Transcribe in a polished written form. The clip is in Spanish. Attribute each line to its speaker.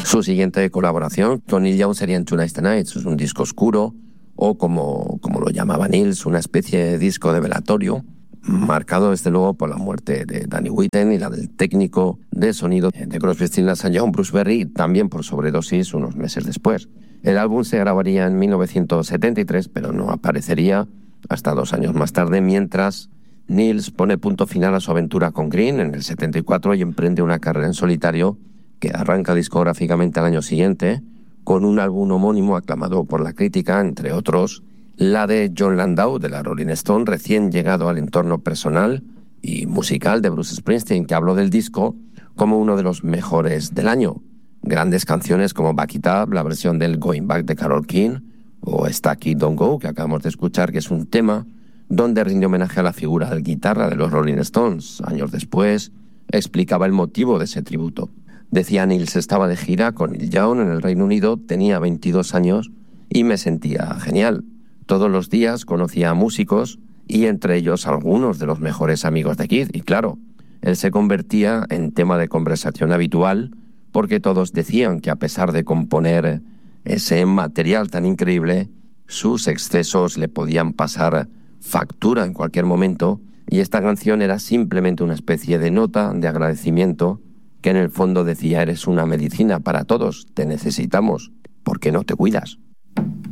Speaker 1: Su siguiente colaboración con Neil Young sería en Tonight's the Night. Es un disco oscuro, o como lo llamaba Nils, una especie de disco de velatorio, marcado desde luego por la muerte de Danny Whitten y la del técnico de sonido de Crosby, Stills Nash & Young, Bruce Berry, y también por sobredosis unos meses después. El álbum se grabaría en 1973, pero no aparecería hasta 2 años más tarde, mientras Nils pone punto final a su aventura con Green en el 74 y emprende una carrera en solitario que arranca discográficamente al año siguiente, con un álbum homónimo aclamado por la crítica, entre otros la de Jon Landau de la Rolling Stone, recién llegado al entorno personal y musical de Bruce Springsteen, que habló del disco como uno de los mejores del año. Grandes canciones como Back It Up, la versión del Going Back de Carole King, o Stack It, Don't Go, que acabamos de escuchar, que es un tema donde rinde homenaje a la figura del guitarra de los Rolling Stones. Años después explicaba el motivo de ese tributo. Decía Nils: estaba de gira con Neil Young en el Reino Unido, tenía 22 años y me sentía genial. Todos los días conocía a músicos y entre ellos algunos de los mejores amigos de Keith. Y claro, él se convertía en tema de conversación habitual porque todos decían que a pesar de componer ese material tan increíble, sus excesos le podían pasar factura en cualquier momento, y esta canción era simplemente una especie de nota de agradecimiento que en el fondo decía: eres una medicina para todos, te necesitamos, ¿por qué no te cuidas?